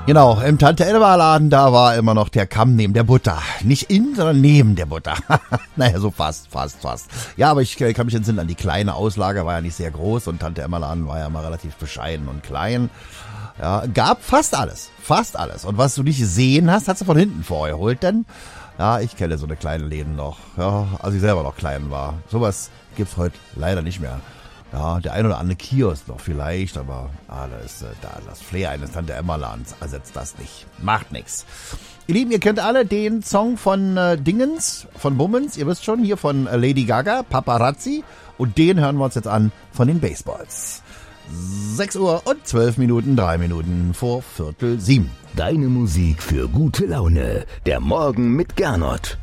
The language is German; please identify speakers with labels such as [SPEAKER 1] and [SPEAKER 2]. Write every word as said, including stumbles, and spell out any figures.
[SPEAKER 1] Genau, im Tante-Elmar-Laden, da war immer noch der Kamm neben der Butter. Nicht in, sondern neben der Butter. Naja, so fast, fast, fast. Ja, aber ich äh, kann mich entsinnen an die kleine Auslage, war ja nicht sehr groß und Tante-Elmar-Laden war ja mal relativ bescheiden und klein. Ja, gab fast alles, fast alles. Und was du nicht gesehen hast, hast du von hinten vorgeholt, denn ja, ich kenne so eine kleine Läden noch. Ja, als ich selber noch klein war. Sowas gibt's heute leider nicht mehr. Ja, der ein oder andere Kiosk noch vielleicht, aber ah, da ist äh, da das Flair eines Tante-Emma-Ladens ersetzt das nicht. Macht nix. Ihr Lieben, ihr kennt alle den Song von äh, Dingens, von Bummens, ihr wisst schon, hier von äh, Lady Gaga, Paparazzi. Und den hören wir uns jetzt an von den Baseballs. sechs Uhr und zwölf Minuten, drei Minuten vor Viertel sieben.
[SPEAKER 2] Deine Musik für gute Laune. Der Morgen mit Gernot.